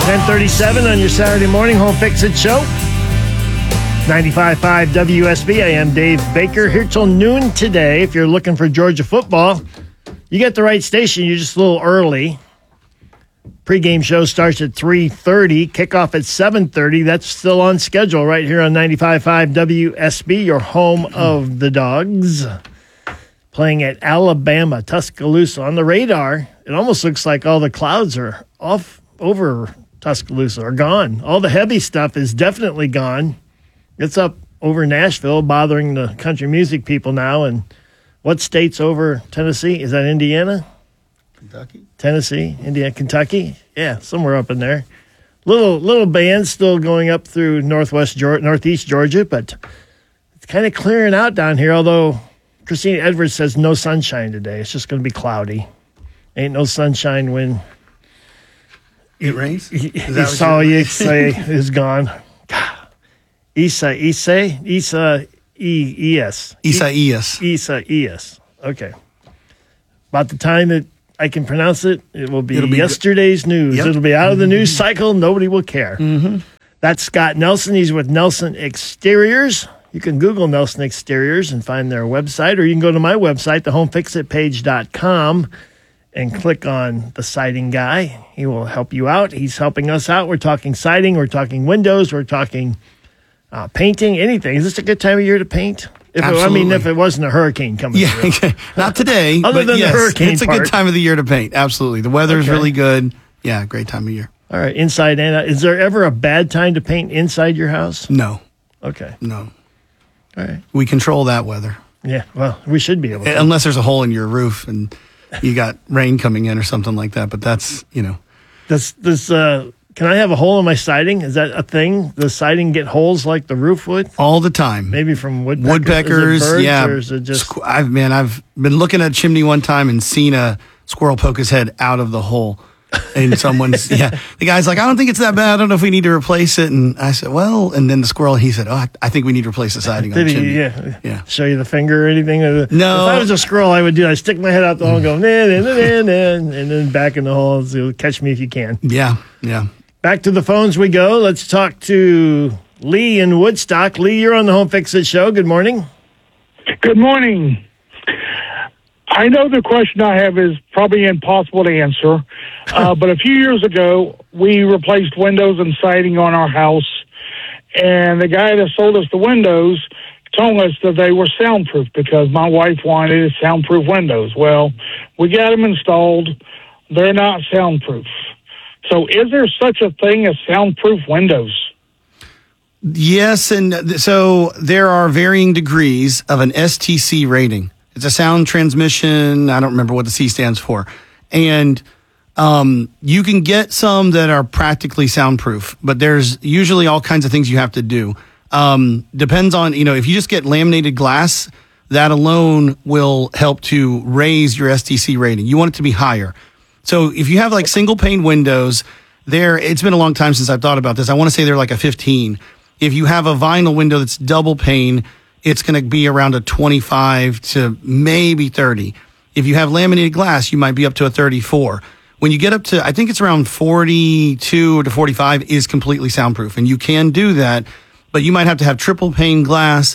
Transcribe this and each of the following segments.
10:37 on your Saturday morning Home Fix-It show. 95.5 WSB. I am Dave Baker here till noon today. If you're looking for Georgia football, you get the right station. You're just a little early. Pre-game show starts at 3:30. Kickoff at 7:30. That's still on schedule right here on 95.5 WSB, your home of the Dogs. Playing at Alabama, Tuscaloosa. On the radar, it almost looks like all the clouds are off over Tuscaloosa, are gone. All the heavy stuff is definitely gone. It's up over Nashville, bothering the country music people now. And what state's over Tennessee? Is that Indiana? Kentucky? Tennessee, Indiana, Kentucky? Yeah, somewhere up in there. Little bands still going up through northeast Georgia, but it's kind of clearing out down here, although Christina Edwards says no sunshine today. It's just going to be cloudy. Ain't no sunshine when it rains? Esau is gone. Isaias. Okay. About the time that I can pronounce it, it'll be yesterday's news. Yep. It'll be out of the news cycle. Nobody will care. Mm-hmm. That's Scott Nelson. He's with Nelson Exteriors. You can Google Nelson Exteriors and find their website, or you can go to my website, thehomefixitpage.com, and click on the siding guy. He will help you out. He's helping us out. We're talking siding. We're talking windows. We're talking painting, anything. Is this a good time of year to paint? Absolutely. If it wasn't a hurricane coming through. Yeah, not today. Other than yes, the hurricane it's a good time of the year to paint. Absolutely. The weather's really good. Yeah, great time of year. All right, inside and out. Is there ever a bad time to paint inside your house? No. Okay. No. All right. We control that weather. Yeah, well, we should be able to. Unless there's a hole in your roof and you got rain coming in or something like that, but that's, Can I have a hole in my siding? Is that a thing? Does siding get holes like the roof would? All the time. Maybe from woodpeckers. Woodpeckers, is it birds, yeah. Or is it just... I've been looking at a chimney one time and seen a squirrel poke his head out of the hole. And someone's, the guy's like, I don't think it's that bad. I don't know if we need to replace it. And I said, well, and then the squirrel, he said, I think we need to replace the siding on the chimney. Yeah. Show you the finger or anything? No. If I was a squirrel, I would stick my head out the hole and go, and then back in the hole. So catch me if you can. Yeah. Back to the phones we go. Let's talk to Lee in Woodstock. Lee, you're on the Home Fix-It show. Good morning. Good morning. I know the question I have is probably impossible to answer, but a few years ago, we replaced windows and siding on our house, and the guy that sold us the windows told us that they were soundproof because my wife wanted soundproof windows. Well, we got them installed. They're not soundproof. So is there such a thing as soundproof windows? Yes, and so there are varying degrees of an STC rating. It's a sound transmission. I don't remember what the C stands for. And you can get some that are practically soundproof, but there's usually all kinds of things you have to do. Depends on, if you just get laminated glass, that alone will help to raise your STC rating. You want it to be higher. So if you have like single pane windows, it's been a long time since I've thought about this. I want to say they're like a 15. If you have a vinyl window that's double pane, it's going to be around a 25 to maybe 30. If you have laminated glass, you might be up to a 34. When you get up to, I think it's around 42 to 45 is completely soundproof. And you can do that, but you might have to have triple pane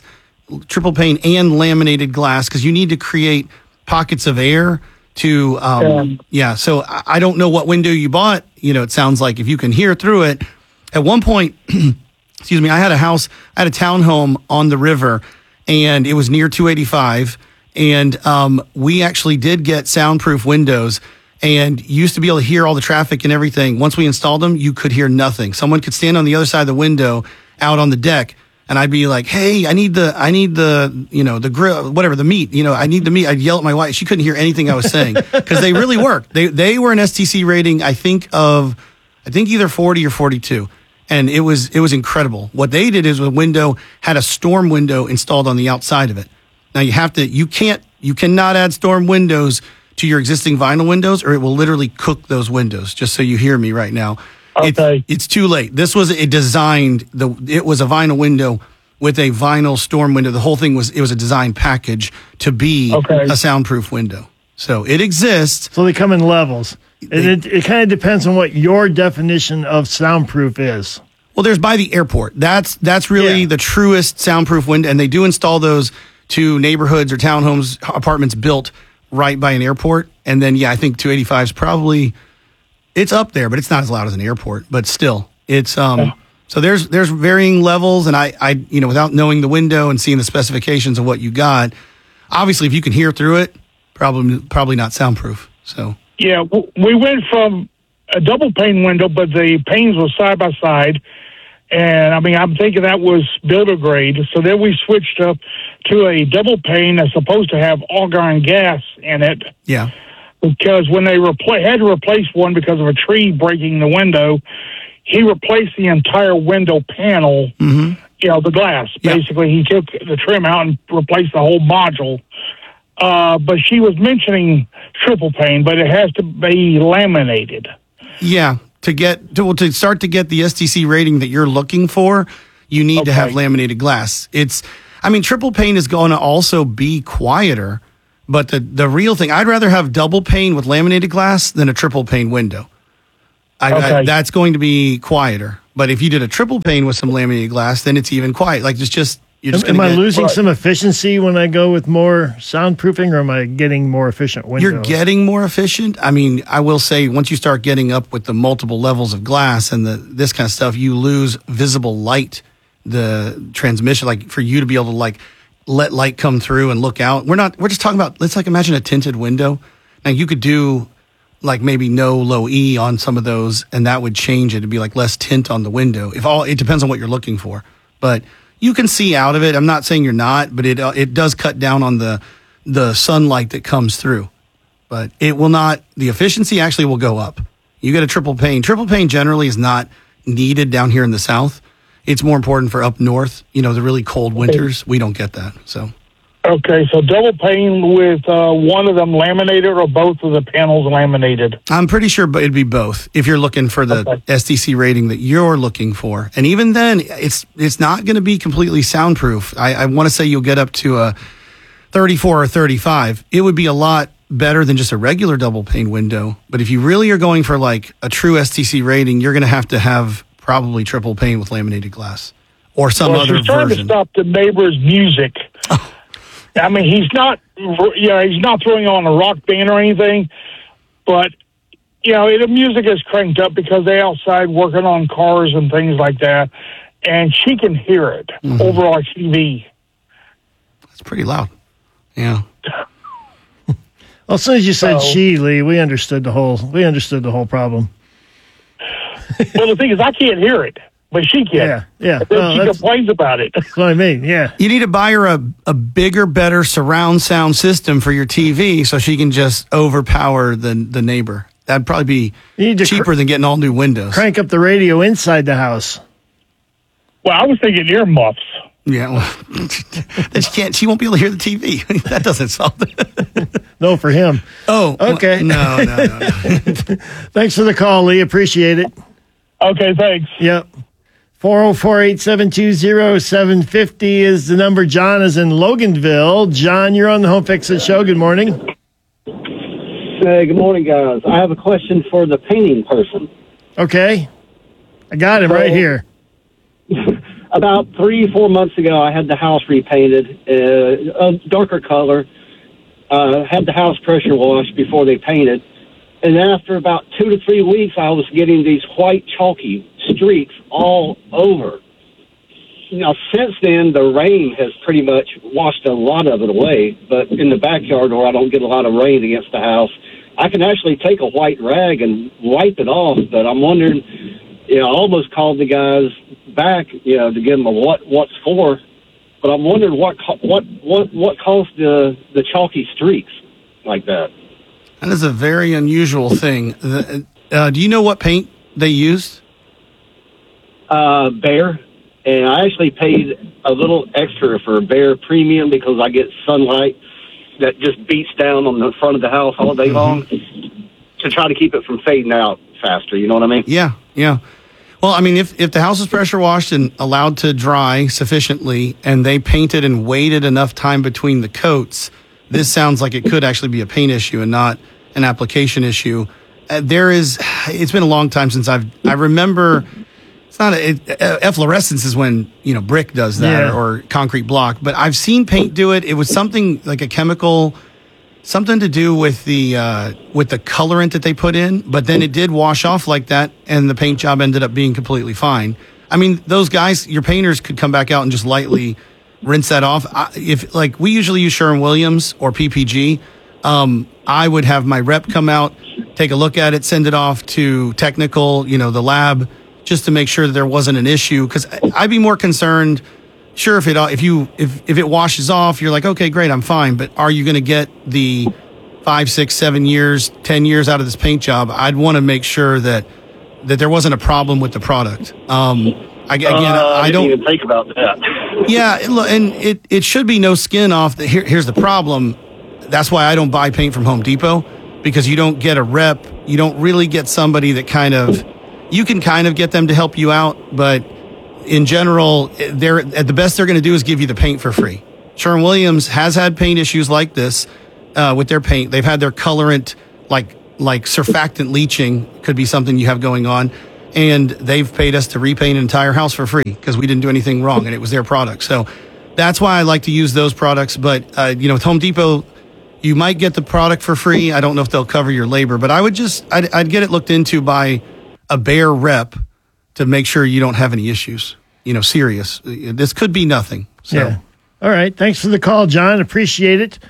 and laminated glass because you need to create pockets of air to, So I don't know what window you bought. It sounds like if you can hear through it. At one point, excuse me, I had a townhome on the river, and it was near 285. And we actually did get soundproof windows and used to be able to hear all the traffic and everything. Once we installed them, you could hear nothing. Someone could stand on the other side of the window out on the deck, and I'd be like, hey, I need the the grill, whatever, the meat, I need the meat. I'd yell at my wife. She couldn't hear anything I was saying because they really worked. They were an STC rating, I think either 40 or 42. And it was incredible. What they did is a window had a storm window installed on the outside of it. Now you cannot add storm windows to your existing vinyl windows, or it will literally cook those windows. Just so you hear me right now. Okay. It's too late. This was it was a vinyl window with a vinyl storm window. The whole thing was a design package to be a soundproof window. So it exists. So they come in levels. And it kind of depends on what your definition of soundproof is. Well, there's by the airport. That's really the truest soundproof window, and they do install those to neighborhoods or townhomes, apartments built right by an airport. And then, I think 285 is probably, it's up there, but it's not as loud as an airport. But still, it's so there's varying levels, and I without knowing the window and seeing the specifications of what you got, obviously if you can hear through it, probably not soundproof. So yeah, we went from a double pane window, but the panes were side by side. And I mean, I'm thinking that was builder grade. So then we switched up to a double pane that's supposed to have argon gas in it. Yeah. Because when they had to replace one because of a tree breaking the window, he replaced the entire window panel, the glass. Yeah. Basically, he took the trim out and replaced the whole module. But she was mentioning triple pane, but it has to be laminated. Yeah. To start to get the STC rating that you're looking for, you need to have laminated glass. Triple pane is going to also be quieter, but the real thing, I'd rather have double pane with laminated glass than a triple pane window. That's going to be quieter. But if you did a triple pane with some laminated glass, then it's even quiet. Like you're just Am I losing some efficiency when I go with more soundproofing, or am I getting more efficient windows? You're getting more efficient. I mean, I will say once you start getting up with the multiple levels of glass and this kind of stuff, you lose visible light, the transmission, like for you to be able to like let light come through and look out. We're just talking about, let's like imagine a tinted window. Now you could do like maybe no low E on some of those, and that would change it. It'd be like less tint on the window. It depends on what you're looking for, but you can see out of it. I'm not saying you're not, but it does cut down on the sunlight that comes through. But it will not. The efficiency actually will go up. You get a triple pane. Triple pane generally is not needed down here in the South. It's more important for up north. The really cold winters. We don't get that. So. Okay, so double pane with one of them laminated, or both of the panels laminated? I'm pretty sure it'd be both if you're looking for the STC rating that you're looking for. And even then, it's not going to be completely soundproof. I want to say you'll get up to a 34 or 35. It would be a lot better than just a regular double pane window. But if you really are going for like a true STC rating, you're going to have probably triple pane with laminated glass or some other version. She's trying to stop the neighbor's music. I mean, he's not throwing on a rock band or anything, but, the music is cranked up because they're outside working on cars and things like that, and she can hear it over our TV. That's pretty loud. Yeah. Well, as soon as you said she, Lee, we understood the whole problem. Well, the thing is, I can't hear it. But she can. Yeah. She complains about it. That's what I mean, yeah. You need to buy her a bigger, better surround sound system for your TV so she can just overpower the neighbor. That'd probably be cheaper than getting all new windows. Crank up the radio inside the house. Well, I was thinking earmuffs. Yeah, well, then she won't be able to hear the TV. That doesn't solve it. No, for him. Oh, okay. No. Thanks for the call, Lee. Appreciate it. Okay, thanks. Yep. 404-872-0750 is the number. John is in Loganville. John, you're on the Home Fix It Show. Good morning. Hey, good morning, guys. I have a question for the painting person. Okay. I got him right here. About 3-4 months ago, I had the house repainted, a darker color. Had the house pressure washed before they painted. And after about 2 to 3 weeks, I was getting these white chalky streaks all over. Now, since then, the rain has pretty much washed a lot of it away. But in the backyard where I don't get a lot of rain against the house, I can actually take a white rag and wipe it off. But I'm wondering, I almost called the guys back, to give them a what's for. But I'm wondering what caused the chalky streaks like that. That is a very unusual thing. Do you know what paint they used? Behr. And I actually paid a little extra for Behr Premium because I get sunlight that just beats down on the front of the house all day long to try to keep it from fading out faster. You know what I mean? Yeah. Well, I mean, if the house is pressure washed and allowed to dry sufficiently and they painted and waited enough time between the coats, this sounds like it could actually be a paint issue and not an application issue. it's been a long time since I remember. It's not efflorescence is when, brick does that or concrete block, but I've seen paint do it. It was something like a chemical, something to do with the colorant that they put in, but then it did wash off like that, and the paint job ended up being completely fine. I mean, those guys, your painters could come back out and just lightly rinse that off. We usually use Sherwin-Williams or PPG, I would have my rep come out, take a look at it, send it off to technical, the lab, just to make sure that there wasn't an issue. Because I'd be more concerned. Sure, if it washes off, you're like, okay, great, I'm fine. But are you going to get the 5, 6, 7 years, 10 years out of this paint job? I'd want to make sure that there wasn't a problem with the product. I didn't even think about that. Yeah, and it should be no skin off. Here's the problem. That's why I don't buy paint from Home Depot, because you don't get a rep. You don't really get somebody that you can kind of get them to help you out, but in general, the best they're going to do is give you the paint for free. Sherwin-Williams has had paint issues like this with their paint. They've had their colorant, like surfactant leaching, could be something you have going on, and they've paid us to repaint an entire house for free because we didn't do anything wrong and it was their product. So that's why I like to use those products. But with Home Depot, you might get the product for free. I don't know if they'll cover your labor, but I'd get it looked into by a Behr rep to make sure you don't have any issues, serious. This could be nothing. So. Yeah. All right. Thanks for the call, John. Appreciate it.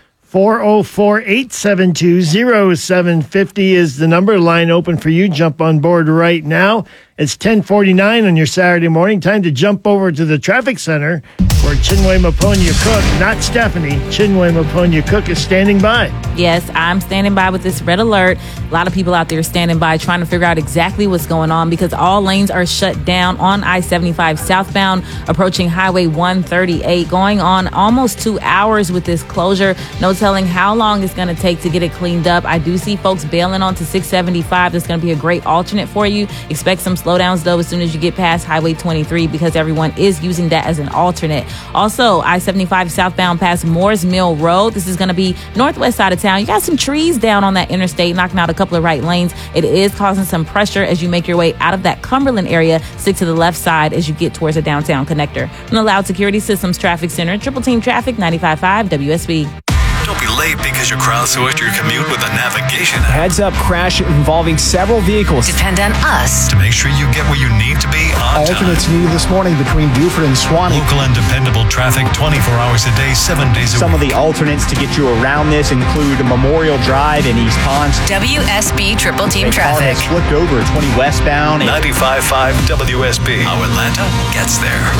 404-872-0750 is the number. Line open for you. Jump on board right now. It's 10:49 on your Saturday morning. Time to jump over to the traffic center where Chinwe Maponya Cook, not Stephanie, Chinwe Maponya Cook is standing by. Yes, I'm standing by with this red alert. A lot of people out there standing by trying to figure out exactly what's going on because all lanes are shut down on I-75 southbound, approaching Highway 138, going on almost 2 hours with this closure. No telling how long it's going to take to get it cleaned up. I do see folks bailing onto 675. That's going to be a great alternate for you. Expect some slowdowns, though, as soon as you get past Highway 23 because everyone is using that as an alternate. Also, I-75 southbound past Moores Mill Road. This is going to be northwest side of town. You got some trees down on that interstate, knocking out a couple of right lanes. It is causing some pressure as you make your way out of that Cumberland area. Stick to the left side as you get towards the downtown connector. From the Loud Security Systems Traffic Center, Triple Team Traffic, 95.5 WSB. Don't be late because you crowdsourced your commute with a navigation app. Heads up crash involving several vehicles. Depend on us to make sure you get where you need to be on time. Alternates needed this morning between Buford and Swanee. Local and dependable traffic 24 hours a day, 7 days a week. Some of the alternates to get you around this include Memorial Drive in East Ponce. WSB Triple Team Traffic. Flipped over 20 westbound. 95.5 WSB. How Atlanta gets there.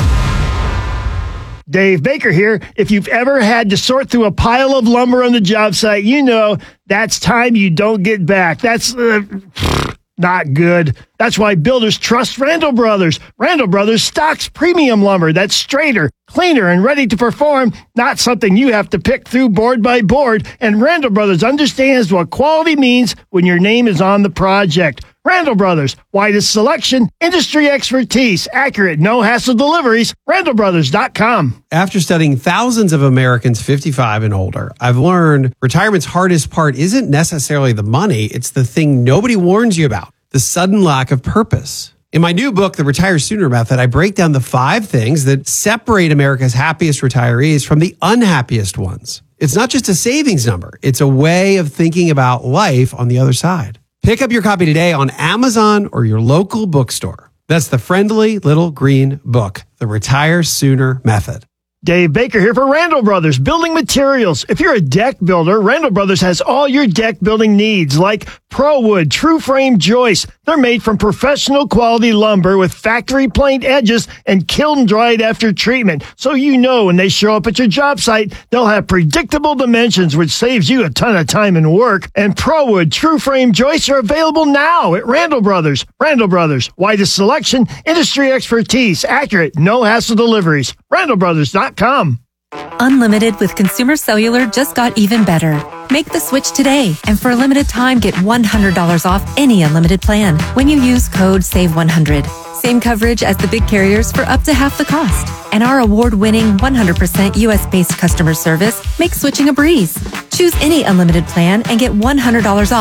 Dave Baker here. If you've ever had to sort through a pile of lumber on the job site, that's time you don't get back. That's not good. That's why builders trust Randall Brothers. Randall Brothers stocks premium lumber that's straighter, cleaner, and ready to perform, not something you have to pick through board by board. And Randall Brothers understands what quality means when your name is on the project. Randall Brothers, widest selection, industry expertise, accurate, no-hassle deliveries, randallbrothers.com. After studying thousands of Americans 55 and older, I've learned retirement's hardest part isn't necessarily the money, it's the thing nobody warns you about, the sudden lack of purpose. In my new book, The Retire Sooner Method, I break down the 5 things that separate America's happiest retirees from the unhappiest ones. It's not just a savings number, it's a way of thinking about life on the other side. Pick up your copy today on Amazon or your local bookstore. That's the friendly little green book, The Retire Sooner Method. Dave Baker here for Randall Brothers Building Materials. If you're a deck builder, Randall Brothers has all your deck building needs like ProWood, True Frame joists. They're made from professional quality lumber with factory planed edges and kiln dried after treatment. So when they show up at your job site, they'll have predictable dimensions, which saves you a ton of time and work. And ProWood, True Frame joists are available now at Randall Brothers. Randall Brothers, widest selection, industry expertise, accurate, no hassle deliveries. RandallBrothers.com. Unlimited with Consumer Cellular just got even better. Make the switch today, and for a limited time, get $100 off any unlimited plan when you use code SAVE100. Same coverage as the big carriers for up to half the cost. And our award-winning 100% U.S.-based customer service makes switching a breeze. Choose any unlimited plan and get $100 off.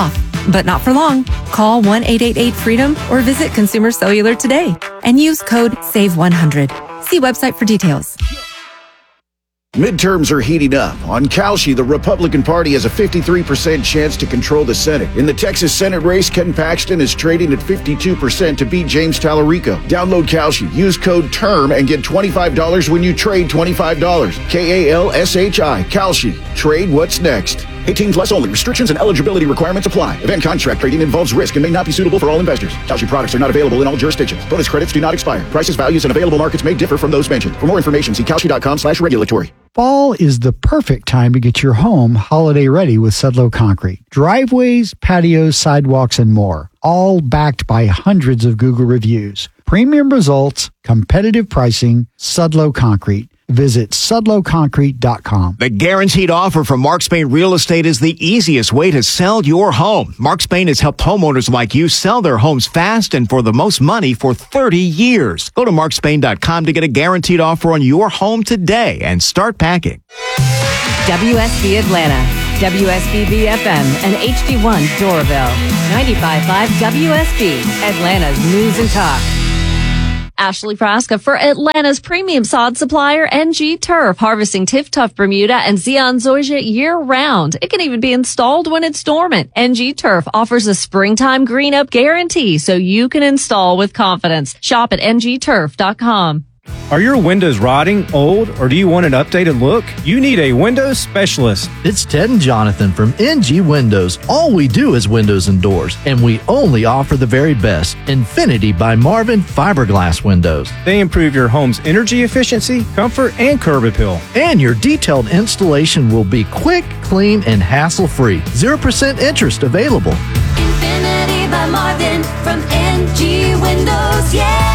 But not for long. Call 1-888-FREEDOM or visit Consumer Cellular today and use code SAVE100. See website for details. Midterms are heating up. On Kalshi, the Republican Party has a 53% chance to control the Senate. In the Texas Senate race, Ken Paxton is trading at 52% to beat James Tallarico. Download Kalshi, use code TERM, and get $25 when you trade $25. Kalshi. Kalshi. Trade what's next. 18 plus only. Restrictions and eligibility requirements apply. Event contract trading involves risk and may not be suitable for all investors. Kalshi products are not available in all jurisdictions. Bonus credits do not expire. Prices, values, and available markets may differ from those mentioned. For more information, see Kalshi.com/regulatory. Fall is the perfect time to get your home holiday ready with Sudlow Concrete. Driveways, patios, sidewalks, and more. All backed by hundreds of Google reviews. Premium results, competitive pricing, Sudlow Concrete. Visit sudlowconcrete.com. The guaranteed offer from Mark Spain Real Estate is the easiest way to sell your home. Mark Spain has helped homeowners like you sell their homes fast and for the most money for 30 years. Go to markspain.com to get a guaranteed offer on your home today and start packing. WSB Atlanta, WSBB FM, and HD1 Doraville. 95.5 WSB, Atlanta's News and Talk. Ashley Praska for Atlanta's premium sod supplier, NG Turf, harvesting Tiff-Tuff Bermuda and Zeon Zoysia year-round. It can even be installed when it's dormant. NG Turf offers a springtime green-up guarantee so you can install with confidence. Shop at ngturf.com. Are your windows rotting, old, or do you want an updated look? You need a windows specialist. It's Ted and Jonathan from NG Windows. All we do is windows and doors, and we only offer the very best. Infinity by Marvin fiberglass windows. They improve your home's energy efficiency, comfort, and curb appeal. And your detailed installation will be quick, clean, and hassle-free. 0% interest available. Infinity by Marvin from NG Windows, yeah!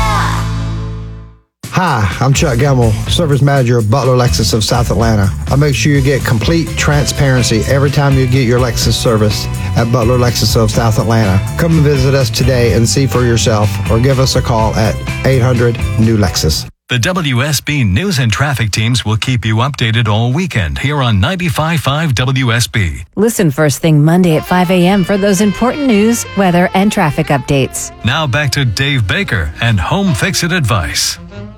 Hi, I'm Chuck Gamble, Service Manager of Butler Lexus of South Atlanta. I make sure you get complete transparency every time you get your Lexus service at Butler Lexus of South Atlanta. Come and visit us today and see for yourself or give us a call at 800-NEW-LEXUS. The WSB News and Traffic teams will keep you updated all weekend here on 95.5 WSB. Listen first thing Monday at 5 a.m. for those important news, weather, and traffic updates. Now back to Dave Baker and Home Fix It advice.